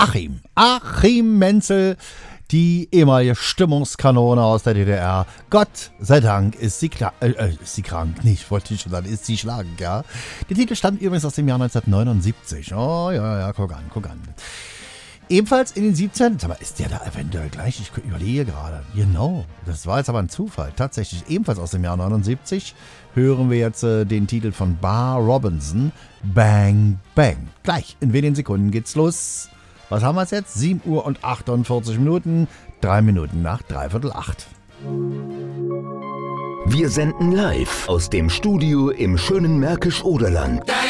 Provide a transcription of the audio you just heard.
Achim Menzel, die ehemalige Stimmungskanone aus der DDR. Gott sei Dank ist sie krank. Nicht, wollte ich schon sagen, ist sie schlagend, ja. Der Titel stammt übrigens aus dem Jahr 1979. Oh, ja, guck an. Ebenfalls in den 17. Aber ist der da eventuell gleich? Ich überlege gerade. Genau, das war jetzt aber ein Zufall. Tatsächlich ebenfalls aus dem Jahr 79 hören wir jetzt den Titel von Bar Robinson, Bang Bang. Gleich, in wenigen Sekunden geht's los. Was haben wir jetzt? 7 Uhr und 48 Minuten, 3 Minuten nach 7:45. Wir senden live aus dem Studio im schönen Märkisch-Oderland.